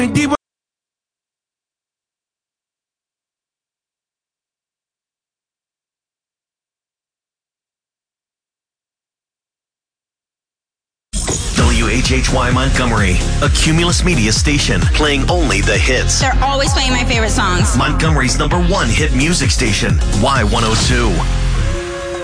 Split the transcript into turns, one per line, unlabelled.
WHHY Montgomery, a Cumulus Media station, playing only the hits.
They're always playing my favorite songs.
Montgomery's #1 hit music station, Y102.